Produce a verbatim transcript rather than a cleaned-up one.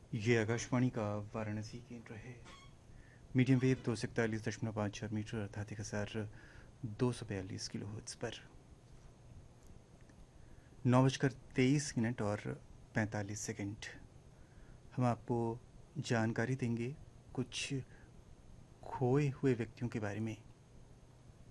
ये आकाशवाणी का वाराणसी केंद्र है। मीडियम वेव दो सौ इकतालीस दशमलव पाँच चार मीटर अर्थात एक हज़ार दो सौ बयालीस किलो हर्ट्ज़ पर नौ बजकर तेईस मिनट और पैंतालीस सेकंड हम आपको जानकारी देंगे कुछ खोए हुए व्यक्तियों के बारे में